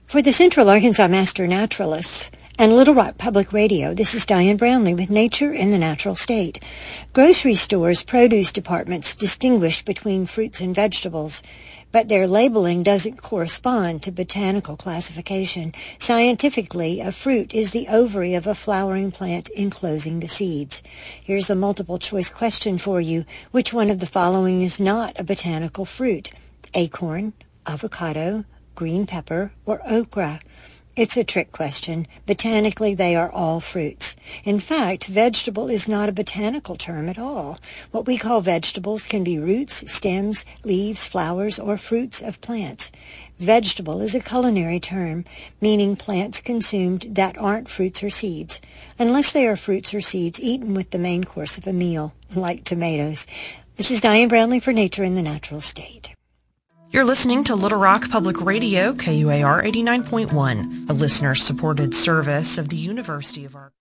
For the Central Arkansas Master Naturalists and Little Rock Public Radio, this is Diane Brownlee with Nature in the Natural State. Grocery stores' produce departments distinguish between fruits and vegetables, but their labeling doesn't correspond to botanical classification. Scientifically, a fruit is the ovary of a flowering plant enclosing the seeds. Here's a multiple-choice question for you. Which one of the following is not a botanical fruit? Acorn, avocado, green pepper, or okra? It's a trick question. Botanically, they are all fruits. In fact, vegetable is not a botanical term at all. What we call vegetables can be roots, stems, leaves, flowers, or fruits of plants. Vegetable is a culinary term, meaning plants consumed that aren't fruits or seeds, unless they are fruits or seeds eaten with the main course of a meal, like tomatoes. This is Diane Brownlee for Nature in the Natural State. You're listening to Little Rock Public Radio, KUAR 89.1, a listener-supported service of the University of Arkansas.